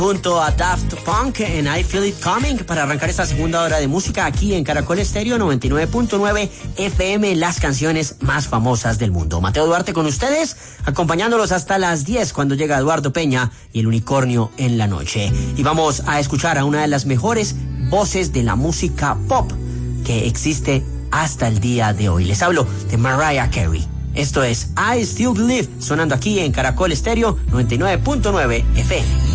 Junto a Daft Punk en I Feel It Coming para arrancar esta segunda hora de música aquí en Caracol Estéreo 99.9 FM, las canciones más famosas del mundo. Mateo Duarte con ustedes, acompañándolos hasta las 10 cuando llega Eduardo Peña y el Unicornio en la noche. Y vamos a escuchar a una de las mejores voces de la música pop que existe hasta el día de hoy. Les hablo de Mariah Carey. Esto es I Still Believe, sonando aquí en Caracol Estéreo 99.9 FM.